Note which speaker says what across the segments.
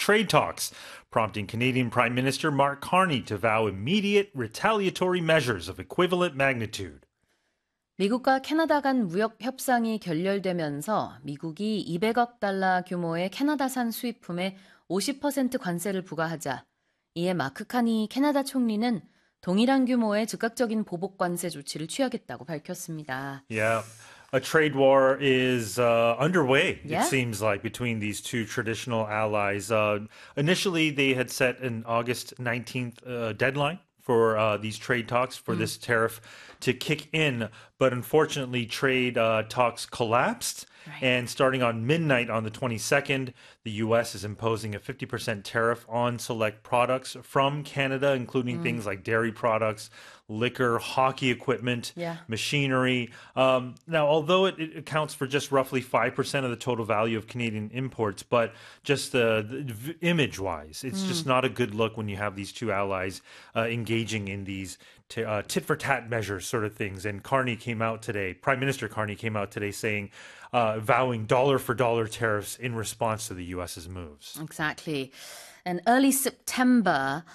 Speaker 1: trade talks, prompting Canadian Prime Minister Mark Carney to vow immediate retaliatory measures of equivalent magnitude.
Speaker 2: 미국과 캐나다 간 무역 협상이 결렬되면서 미국이 200억 달러 규모의 캐나다산 수입품에 50% 관세를 부과하자 이에 마크 카니 캐나다 총리는 동일한 규모의 즉각적인 보복 관세 조치를 취하겠다고 밝혔습니다.
Speaker 1: Yeah. A trade war is underway,
Speaker 2: Yeah?
Speaker 1: it seems like, between these two traditional allies. Initially, they had set an August 19th deadline for these trade talks for this tariff to kick in. But unfortunately, trade talks collapsed.
Speaker 2: Right.
Speaker 1: And starting on midnight on the 22nd, the U.S. is imposing a 50% tariff on select products from Canada, including things like dairy products, liquor, hockey equipment,
Speaker 2: Yeah.
Speaker 1: machinery. Now, although it accounts for just roughly 5% of the total value of Canadian imports, but just the image-wise, it's just not a good look when you have these two allies engaging in these tit-for-tat measures sort of things. And Carney came out today, Prime Minister Carney came out today saying, vowing dollar-for-dollar tariffs in response to the U.S.'s moves.
Speaker 2: Exactly. And early September,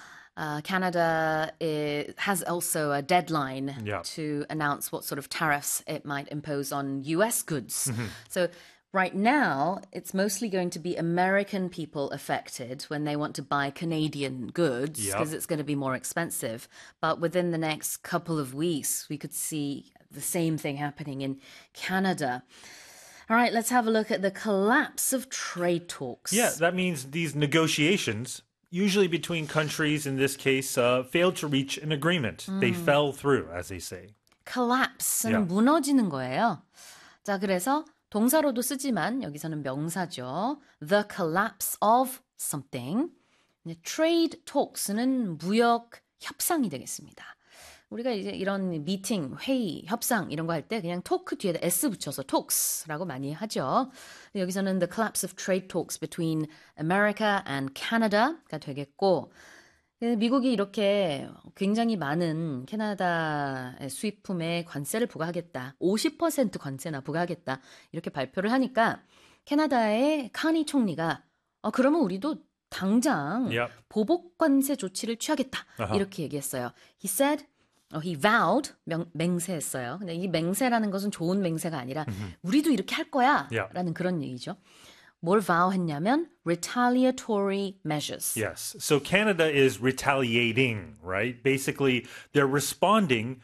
Speaker 2: Canada has also a deadline to announce what sort of tariffs it might impose on U.S. goods. So right now, it's mostly going to be American people affected when they want to buy Canadian goods because it's going to be more expensive. But within the next couple of weeks, we could see the same thing happening in Canada. All right, let's have a look at the collapse of trade talks.
Speaker 1: Yeah, that means these negotiations, usually between countries in this case, failed to reach an agreement. They fell through, as they say.
Speaker 2: collapse는 무너지는 거예요. 자, 그래서 동사로도 쓰지만 여기서는 명사죠. The collapse of something. trade talks는 무역 협상이 되겠습니다. 우리가 이제 이런 미팅, 회의, 협상 이런 거 할 때 그냥 토크 뒤에다 s 붙여서 talks라고 많이 하죠. 여기서는 the collapse of trade talks between America and Canada가 되겠고 미국이 이렇게 굉장히 많은 캐나다 수입품에 관세를 부과하겠다. 50% 관세나 부과하겠다. 이렇게 발표를 하니까 캐나다의 카니 총리가 그러면 우리도 당장 보복 관세 조치를 취하겠다. 이렇게 얘기했어요. He said he vowed, 맹세했어요. 근데 이 맹세라는 것은 좋은 맹세가 아니라 우리도 이렇게 할 거야 라는 그런 얘기죠. 뭘 vow 했냐면 retaliatory measures.
Speaker 1: Yes. So Canada is retaliating, right? Basically, they're responding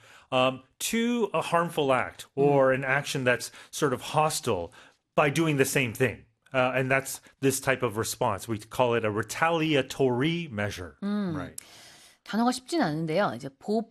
Speaker 1: to a harmful act or an action that's sort of hostile by doing the same thing. And that's this type of response. We call it a retaliatory measure, right?
Speaker 2: 단어가 쉽진 않은데요. 이제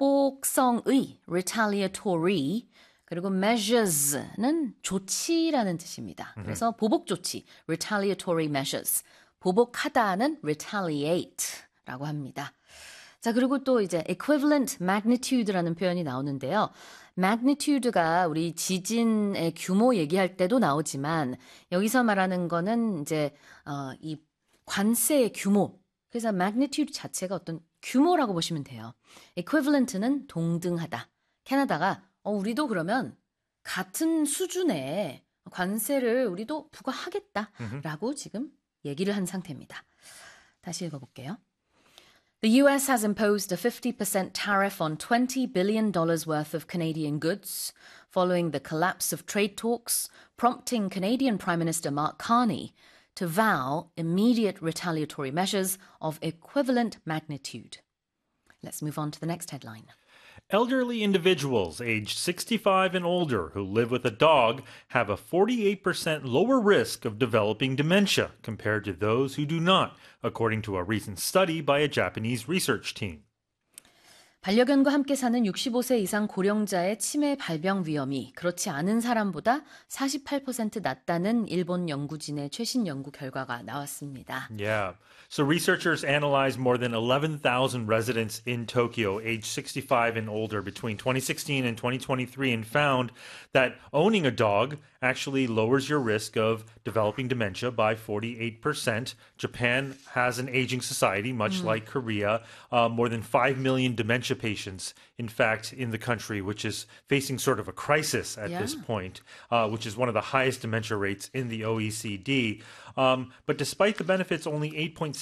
Speaker 2: 보복성의 retaliatory 그리고 measures는 조치라는 뜻입니다. 그래서 보복 조치 retaliatory measures 보복하다는 retaliate라고 합니다. 자, 그리고 또 이제 equivalent magnitude라는 표현이 나오는데요. magnitude가 우리 지진의 규모 얘기할 때도 나오지만 여기서 말하는 거는 이제 이 관세의 규모. 그래서 magnitude 자체가 어떤 규모라고 보시면 돼요. equivalent는 동등하다. 캐나다가 우리도 그러면 같은 수준의 관세를 우리도 부과하겠다라고 지금 얘기를 한 상태입니다. 다시 읽어볼게요. The US has imposed a 50% tariff on $20 billion worth of Canadian goods following the collapse of trade talks, prompting Canadian Prime Minister Mark Carney to vow immediate retaliatory measures of equivalent magnitude. Let's move on to the next headline.
Speaker 1: Elderly individuals aged 65 and older who live with a dog have a 48% lower risk of developing dementia compared to those who do not, according to a recent study by a Japanese research team.
Speaker 2: 반려견과 함께 사는 65세 이상 고령자의 치매 발병 위험이 그렇지 않은 사람보다 48% 낮다는 일본 연구진의 최신 연구 결과가 나왔습니다.
Speaker 1: Yeah. So researchers analyzed more than 11,000 residents in Tokyo aged 65 and older between 2016 and 2023 and found that owning a dog actually lowers your risk of developing dementia by 48%. Japan has an aging society, much like Korea. More than 5 million dementia patients, in fact, in the country, which is facing sort of a crisis at this point, which is one of the highest dementia rates in the OECD. But despite the benefits, only 8.6